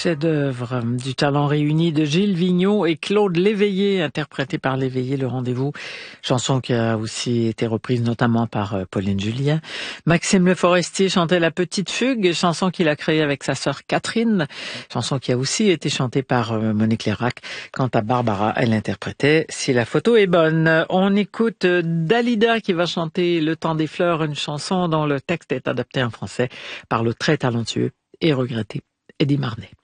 chef-d'œuvre du talent réuni de Gilles Vigneault et Claude Léveillé, interprété par Léveillé, Le Rendez-vous, chanson qui a aussi été reprise notamment par Pauline Julien. Maxime Le Forestier chantait La Petite Fugue, chanson qu'il a créée avec sa sœur Catherine, chanson qui a aussi été chantée par Monique Lérac. Quant à Barbara, elle interprétait Si la photo est bonne. On écoute Dalida qui va chanter Le Temps des fleurs, une chanson dont le texte est adapté en français par le très talentueux et regretté Eddie Marnet.